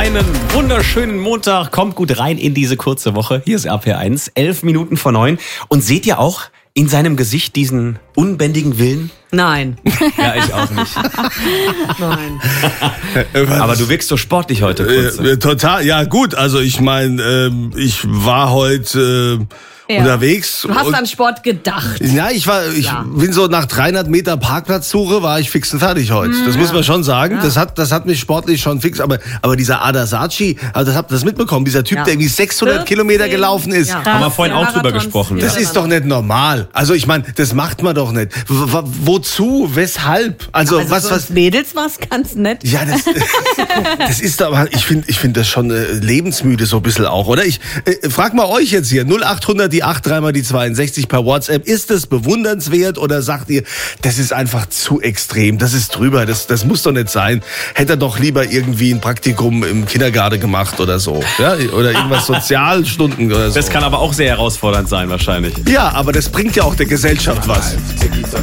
Einen wunderschönen Montag. Kommt gut rein in diese kurze Woche. Hier ist RPR1, 11 Minuten vor 9. Und seht ihr auch in seinem Gesicht diesen unbändigen Willen? Nein. Ja, ich auch nicht. Nein. Aber du wirkst so sportlich heute, Kunze. Total, ja gut, also ich meine, ich war heute unterwegs. Du hast an Sport gedacht. Ja, ich bin so nach 300 Meter Parkplatzsuche war ich fix und fertig heute. Das muss man schon sagen. Ja. Das hat mich sportlich schon fix. Aber dieser Ada Saatchi, also habt ihr das mitbekommen? Dieser Typ, der irgendwie 600 Kilometer gelaufen ist. Ja. Haben wir vorhin auch drüber gesprochen. Das ist doch nicht normal. Also ich meine, das macht man doch nicht. Wozu? Weshalb? Also was Mädels war's ganz nett. Ja, das ist aber, ich finde das schon lebensmüde so ein bisschen auch, oder? Ich frag mal euch jetzt hier, 0800 die 8, 3 mal die 62 per WhatsApp. Ist das bewundernswert oder sagt ihr, das ist einfach zu extrem, das ist drüber, das muss doch nicht sein. Hätte er doch lieber irgendwie ein Praktikum im Kindergarten gemacht oder so. Ja? Oder irgendwas Sozialstunden oder so. Das kann aber auch sehr herausfordernd sein wahrscheinlich. Ja, aber das bringt ja auch der Gesellschaft was.